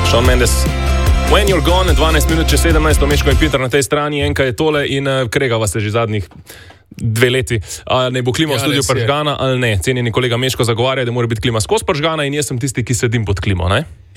Shawn Mendes, When You're Gone, 12 minut čez 17, Meško in Peter na tej strani, enka je tole in kregava se že zadnjih 2 leti. Ne bo klima v studiu pržgana ali ne. Cenjeni kolega Meško zagovarja, da mora biti klima skozi pržgana in jaz sem tisti, ki sedim pod klimo, ne?